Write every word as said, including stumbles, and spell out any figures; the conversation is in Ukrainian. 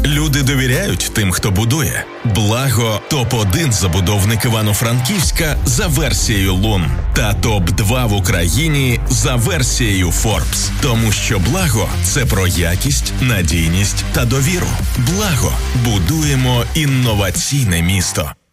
Люди довіряють тим, хто будує. Благо – топ один забудовник Івано-Франківська за версією Лун та топ два в Україні за версією Forbes. Тому що Благо – це про якість, надійність та довіру. Благо – будуємо інноваційне місто.